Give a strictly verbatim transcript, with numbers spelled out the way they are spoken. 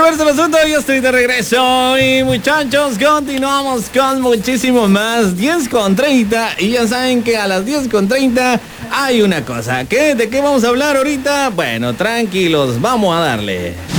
verse el asunto, yo estoy de regreso. Y muchachos, continuamos con muchísimo más. diez con treinta. Y ya saben que a las diez con treinta hay una cosa. ¿Qué? ¿De qué vamos a hablar ahorita? Bueno, tranquilos, vamos a darle.